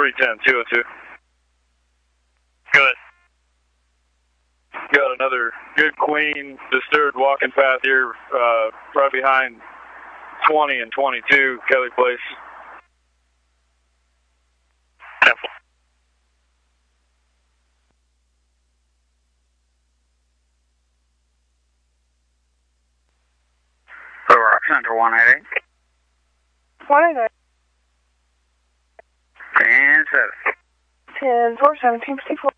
310, 202. Good. Got another good queen disturbed walking path here, right behind 20 and 22, Kelly Place. Temple. Rock Center 188. 188. 10-7. 10-4, 1754.